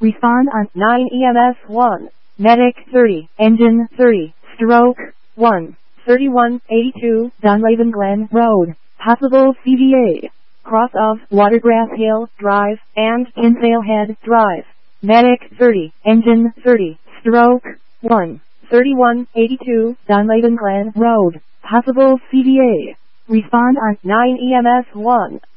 Respond on 9 EMS 1. Medic 30. Engine 30. Stroke 1. 3182 Dunlaven Glen Road. Possible CVA. Cross of Watergrass Hill Drive and Kinsale Head Drive. Medic 30. Engine 30. Stroke 1. 3182 Dunlaven Glen Road. Possible CVA. Respond on 9 EMS 1.